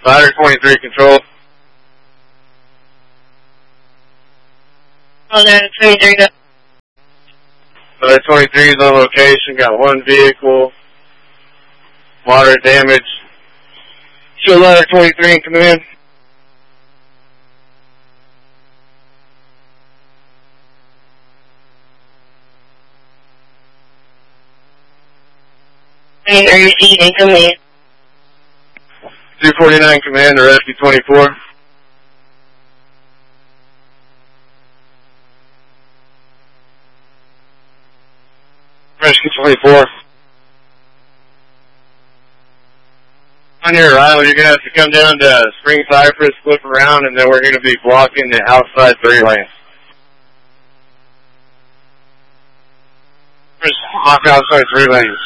Ladder 23 control. Ladder 23. Ladder 23 is on location. Got one vehicle. Moderate damage. Show Ladder 23 in command. In command. 249 command to Rescue 24. Rescue 24. On your arrival, you're going to have to come down to Spring Cypress, flip around, and then we're going to be blocking the outside 3 lanes. Just block outside 3 lanes.